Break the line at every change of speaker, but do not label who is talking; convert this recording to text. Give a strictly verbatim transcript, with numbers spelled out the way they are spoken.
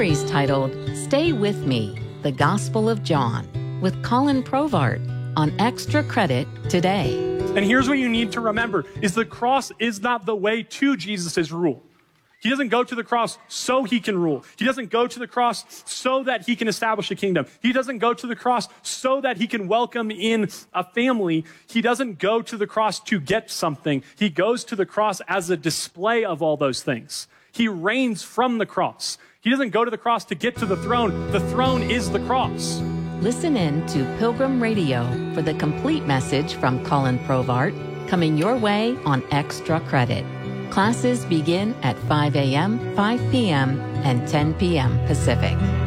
series titled Stay With Me, The Gospel of John, with Colin Provart on Extra Credit today.
And here's what you need to remember, is the cross is not the way to Jesus' rule. He doesn't go to the cross so he can rule. He doesn't go to the cross so that he can establish a kingdom. He doesn't go to the cross so that he can welcome in a family. He doesn't go to the cross to get something. He goes to the cross as a display of all those things. He reigns from the cross. He doesn't go to the cross to get to the throne. The throne is the cross.
Listen in to Pilgrim Radio for the complete message from Colin Provart, coming your way on Extra Credit. Classes begin at five a.m., five p.m., and ten p.m. Pacific.